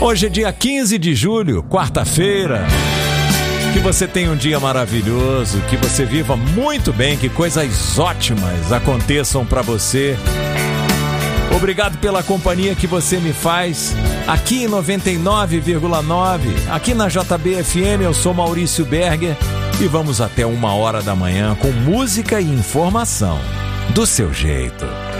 Hoje é dia 15 de julho, quarta-feira. Que você tenha um dia maravilhoso, que você viva muito bem, que coisas ótimas aconteçam para você. Obrigado pela companhia que você me faz aqui em 99,9, aqui na JB-FM. Eu sou Maurício Berger e vamos até 1h da manhã com música e informação do seu jeito.